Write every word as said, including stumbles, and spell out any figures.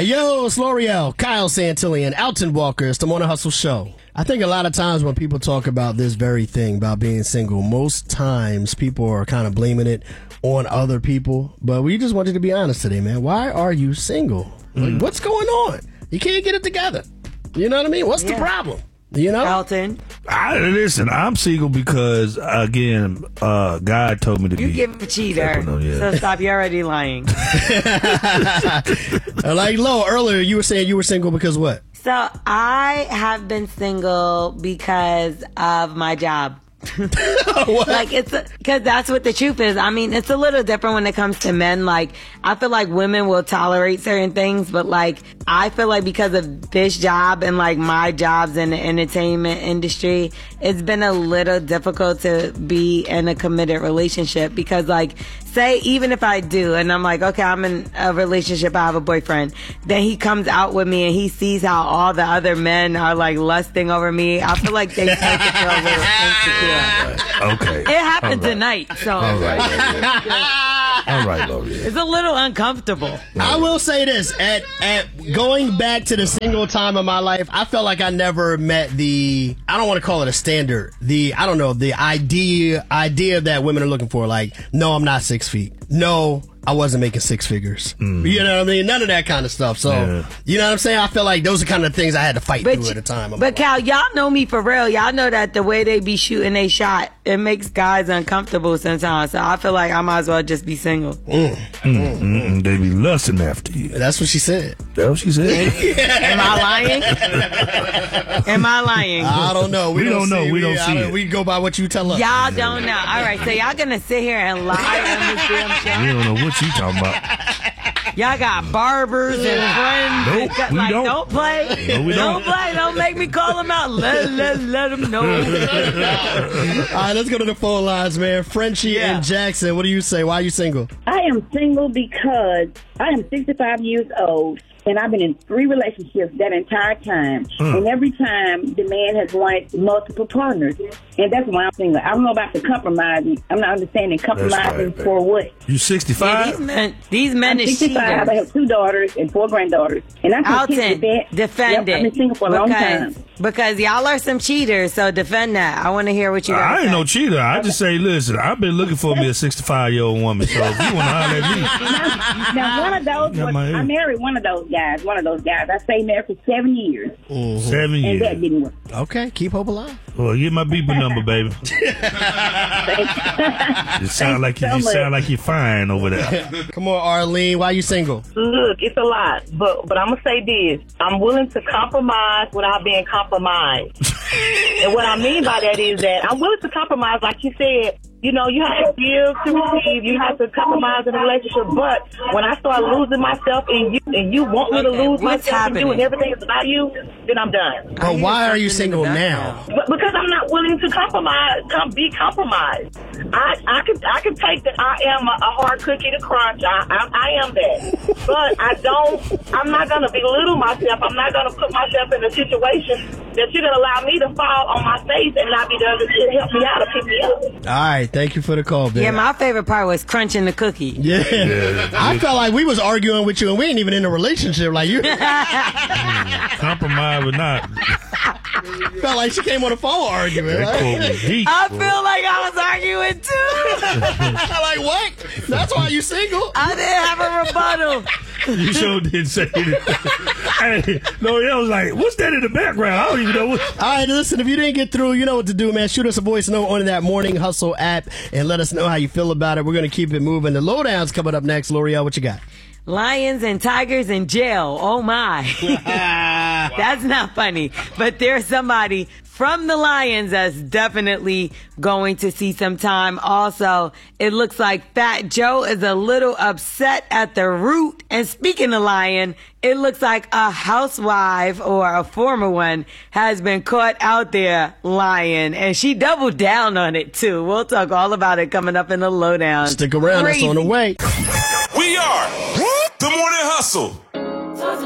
Hey, yo, it's L'Oreal, Kyle Santillan, Alton Walker. It's the Morning Hustle Show. I think a lot of times when people talk about this very thing, about being single, most times people are kind of blaming it on other people. But we just wanted to be honest today, man. Why are you single? Mm. Like, what's going on? You can't get it together. You know what I mean? What's yeah. the problem? You know? Alton. I, listen, I'm single because, again, uh, God told me to you be. You give a cheater. On, yeah. So stop. You're already lying. Like, Lo, earlier you were saying you were single because what? So I have been single because of my job. Like it's because that's what the truth is. I mean, it's a little different when it comes to men. Like I feel like women will tolerate certain things, but like I feel like because of this job and like my jobs in the entertainment industry, it's been a little difficult to be in a committed relationship because like say even if I do and I'm like, okay, I'm in a relationship, I have a boyfriend, then he comes out with me and he sees how all the other men are like lusting over me, I feel like they tend to feel a little insecure. Okay. It happened right. tonight, so. All right, All right, L'Oreal. It's a little uncomfortable. I will say this: at at going back to the single time of my life, I felt like I never met the. I don't want to call it a standard. The I don't know the idea idea that women are looking for. Like, no, I'm not six feet. No, I wasn't making six figures. Mm. You know what I mean? None of that kind of stuff. So, yeah. You know what I'm saying? I feel like those are kind of things I had to fight but through at the time. But Cal, y'all know me for real. Y'all know that the way they be shooting they shot, it makes guys uncomfortable sometimes. So I feel like I might as well just be single. Mm. Mm. Mm. They be lusting after you. That's what she said. That's what she said. Am I lying? Am I lying? I don't know. We, we don't, don't know. We, we don't see don't, it. We go by what you tell us. Y'all don't know. All right, so y'all gonna sit here and lie on this damn show? We don't know what you talking about. Y'all got barbers and friends. Nope, and got, we like, don't. don't play. No, we don't. don't play. Don't make me call them out. Let let let them know. All right, let's go to the phone lines, man. Frenchie yeah. and Jackson, what do you say? Why are you single? I am single because I am sixty-five years old. And I've been in three relationships that entire time. Mm. And every time, the man has wanted multiple partners. And that's why I'm single. I don't know about the compromising. I'm not understanding compromising right, for what. You sixty-five? Yeah, these men, these men I'm is sixty-five. cheaters. I have two daughters and four granddaughters. And I can kiss the bed. Defend yep, it. I've been single for a because, long time. Because y'all are some cheaters, so defend that. I want to hear what you got I to ain't say. no cheater. I just say, listen, I've been looking for me a sixty-five-year-old woman, so if you want to holler at me. Now, now one of those, was, I married one of those guys, one of those guys. I stayed married for seven years. Mm-hmm. Seven years. And that didn't work. Okay, keep hope alive. Well, get my beeper number, baby. You sound like you, so you sound like you're fine over there. Come on, Arlene, why you single? Look, it's a lot, but but I'm gonna say this: I'm willing to compromise without being compromised. And what I mean by that is that I'm willing to compromise, like you said. You know, you have to give to receive. You have to compromise in a relationship. But when I start losing myself and you and you want me to okay, lose what's myself happening? and you and everything is about you, then I'm done. But why are you single now? But because I'm not willing to compromise, com- be compromised. I I could I could take that I am a, a hard cookie to crunch. I, I I am that. But I don't. I'm not gonna belittle myself. I'm not gonna put myself in a situation that you're gonna allow me to fall on my face and not be there to help me out or pick me up. All right. Thank you for the call, baby. Yeah, my favorite part was crunching the cookie. Yeah. yeah. I felt like we was arguing with you and we ain't even in a relationship like you. Compromise or not. Felt like she came on the phone arguing. Right? Deep, I bro. feel like I was arguing too. Like, what? That's why you single? I didn't have a rebuttal. You sure did say it. Hey, no, I was like, what's that in the background? I don't even know what. All right, listen, if you didn't get through, you know what to do, man. Shoot us a voice note on that Morning Hustle app and let us know how you feel about it. We're going to keep it moving. The lowdown's coming up next. L'Oreal, what you got? Lions and tigers in jail. Oh, my. That's not funny. But there's somebody from the Lions that's definitely going to see some time. Also, it looks like Fat Joe is a little upset at the root. And speaking of Lion, it looks like a housewife or a former one has been caught out there lying. And she doubled down on it, too. We'll talk all about it coming up in the lowdown. Stick around. It's on the way. We are the Morning Hustle.